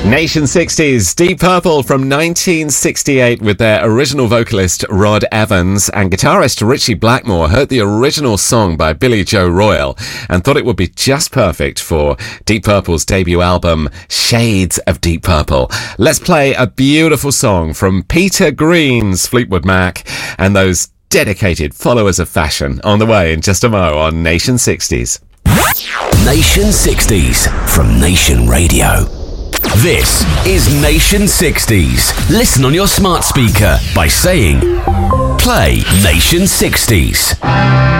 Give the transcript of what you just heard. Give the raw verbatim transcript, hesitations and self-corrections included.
Nation sixties, Deep Purple from nineteen sixty-eight with their original vocalist Rod Evans and guitarist Ritchie Blackmore heard the original song by Billy Joe Royal and thought it would be just perfect for Deep Purple's debut album, Shades of Deep Purple. Let's play a beautiful song from Peter Green's Fleetwood Mac and those dedicated followers of fashion on the way in just a mo on Nation sixties. Nation sixties from Nation Radio. This is Nation sixties. Listen on your smart speaker by saying, play Nation sixties.